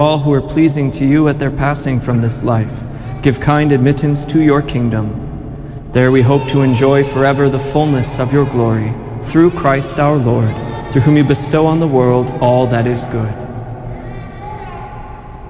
All who are pleasing to you at their passing from this life, give kind admittance to your kingdom. There we hope to enjoy forever the fullness of your glory, through Christ our Lord, through whom you bestow on the world all that is good.